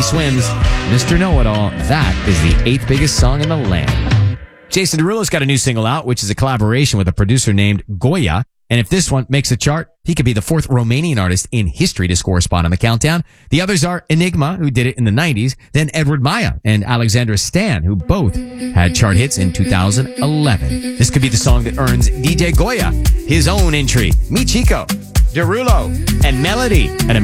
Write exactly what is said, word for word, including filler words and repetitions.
he swims. Mister Know-It-All, that is the eighth biggest song in the land. Jason Derulo's got a new single out, which is a collaboration with a producer named Goya. And if this one makes a chart, he could be the fourth Romanian artist in history to score a spot on the countdown. The others are Enigma, who did it in the nineties, then Edward Maya and Alexandra Stan, who both had chart hits in two thousand eleven. This could be the song that earns D J Goya his own entry. Me Chico, Derulo, and Melody. An